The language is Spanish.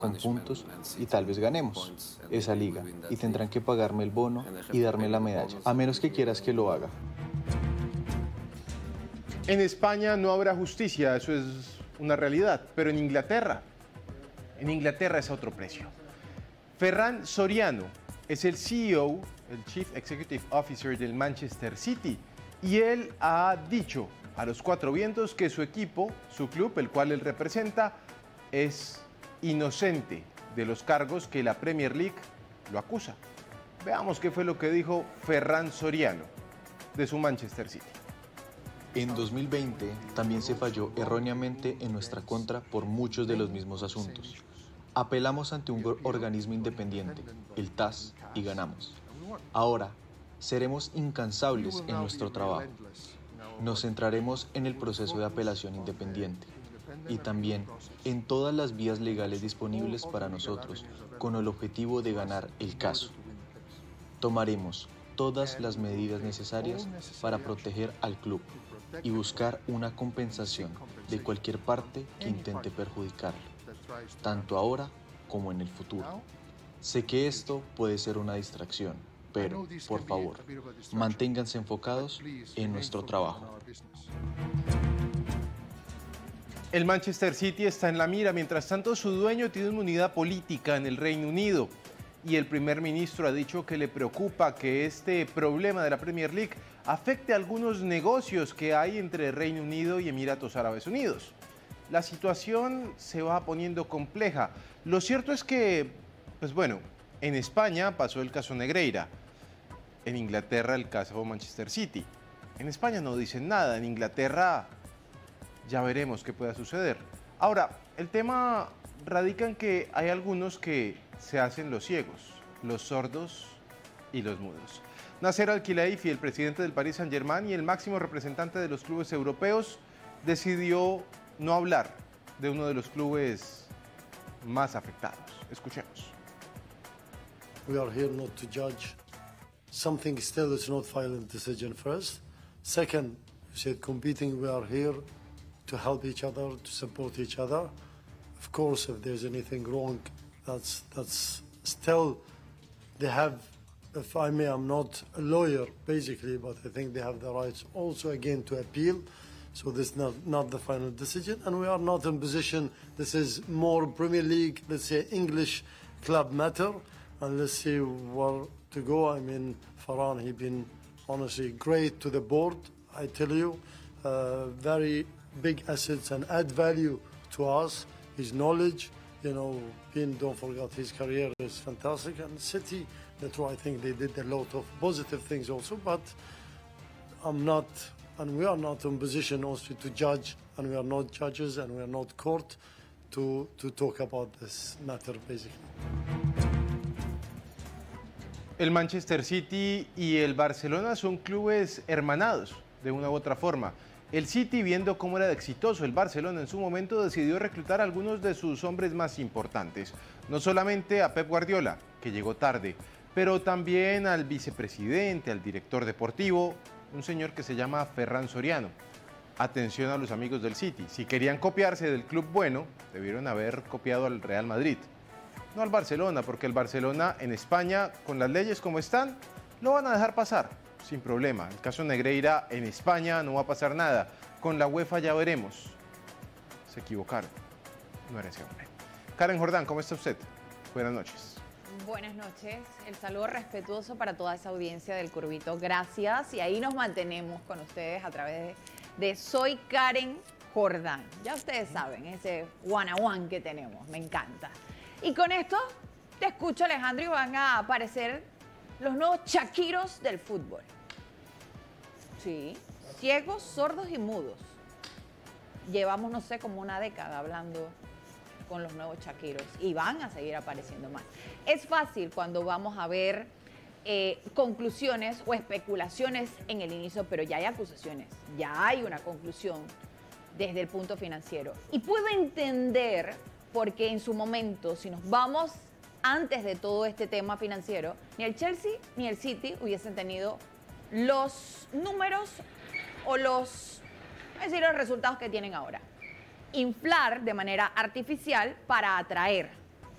con puntos y tal vez ganemos esa liga y tendrán que pagarme el bono y darme la medalla, a menos que quieras que lo haga. En España no habrá justicia, eso es una realidad, pero en Inglaterra es a otro precio. Ferran Soriano es el CEO, el Chief Executive Officer del Manchester City, y él ha dicho a los cuatro vientos que su equipo, su club, el cual él representa, es inocente de los cargos que la Premier League lo acusa. Veamos qué fue lo que dijo Ferran Soriano de su Manchester City. En 2020 también se falló erróneamente en nuestra contra por muchos de los mismos asuntos. Apelamos ante un organismo independiente, el TAS, y ganamos. Ahora, seremos incansables en nuestro trabajo. Nos centraremos en el proceso de apelación independiente y también en todas las vías legales disponibles para nosotros con el objetivo de ganar el caso. Tomaremos todas las medidas necesarias para proteger al club y buscar una compensación de cualquier parte que intente perjudicarlo, tanto ahora como en el futuro. Sé que esto puede ser una distracción, pero, por favor, manténganse enfocados en nuestro trabajo. El Manchester City está en la mira, mientras tanto su dueño tiene inmunidad política en el Reino Unido y el primer ministro ha dicho que le preocupa que este problema de la Premier League afecte a algunos negocios que hay entre Reino Unido y Emiratos Árabes Unidos. La situación se va poniendo compleja. Lo cierto es que, en España pasó el caso Negreira, en Inglaterra el caso Manchester City. En España no dicen nada, en Inglaterra ya veremos qué pueda suceder. Ahora, el tema radica en que hay algunos que se hacen los ciegos, los sordos y los mudos. Nasser Al-Khelaifi, el presidente del Paris Saint-Germain y el máximo representante de los clubes europeos, decidió no hablar de uno de los clubes más afectados. Escuchemos. We are here not to judge. Something still is not final decision first. Second, you said competing, we are here to help each other, to support each other. Of course, if there's anything wrong, that's still, they have, if I may, I'm not a lawyer basically, but I think they have the rights also again to appeal. So this is not the final decision, and we are not in position, this is more Premier League, let's say English club matter, and let's see where to go. I mean, Farhan, he's been honestly great to the board, I tell you, very big assets and add value to us. His knowledge, don't forget his career is fantastic. And City, that's why I think they did a lot of positive things also. But I'm not, and we are not in position also to judge, and we are not judges, and we are not court to talk about this matter, basically. El Manchester City y el Barcelona son clubes hermanados, de una u otra forma. El City, viendo cómo era de exitoso el Barcelona en su momento, decidió reclutar a algunos de sus hombres más importantes. No solamente a Pep Guardiola, que llegó tarde, pero también al vicepresidente, al director deportivo, un señor que se llama Ferran Soriano. Atención a los amigos del City, si querían copiarse del club bueno, debieron haber copiado al Real Madrid. No al Barcelona, porque el Barcelona en España, con las leyes como están, lo van a dejar pasar sin problema. El caso Negreira en España no va a pasar nada. Con la UEFA ya veremos. Se equivocaron. No era ese hombre. Karen Jordán, ¿cómo está usted? Buenas noches. Buenas noches. El saludo respetuoso para toda esa audiencia del Curvito. Gracias. Y ahí nos mantenemos con ustedes a través de Soy Karen Jordán. Ya ustedes saben, ese one-on-one que tenemos. Me encanta. Y con esto, te escucho, Alejandro, y van a aparecer los nuevos Shakiros del fútbol. Sí, ciegos, sordos y mudos. Llevamos, no sé, como una década hablando con los nuevos Shakiros y van a seguir apareciendo más. Es fácil cuando vamos a ver conclusiones o especulaciones en el inicio, pero ya hay acusaciones, ya hay una conclusión desde el punto financiero. Y puedo entender porque en su momento, si nos vamos antes de todo este tema financiero, ni el Chelsea ni el City hubiesen tenido los números o los resultados que tienen ahora. Inflar de manera artificial para atraer